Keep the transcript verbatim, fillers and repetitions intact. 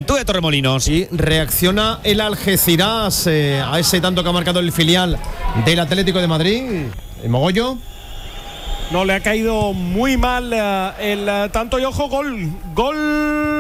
Juventud de Torremolinos. Y reacciona el Algeciras eh, a ese tanto que ha marcado el filial del Atlético de Madrid, el Mogollo. No, le ha caído muy mal uh, el uh, tanto y ojo, gol, gol